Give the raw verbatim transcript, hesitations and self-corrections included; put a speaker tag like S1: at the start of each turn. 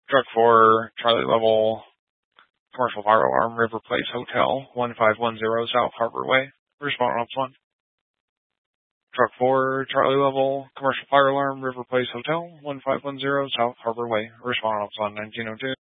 S1: Truck four, Charlie Level, Commercial Fire Alarm, River Place Hotel, one five one zero South Harbor Way. Respond on one. Truck four, Charlie Level, Commercial Fire Alarm, River Place Hotel, one five one zero South Harbor Way. Respond on one nineteen oh two.